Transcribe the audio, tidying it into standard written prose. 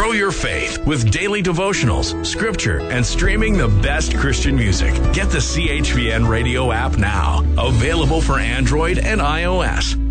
Grow your faith with daily devotionals, scripture, and streaming the best Christian music. Get the CHVN Radio app now. Available for Android and iOS.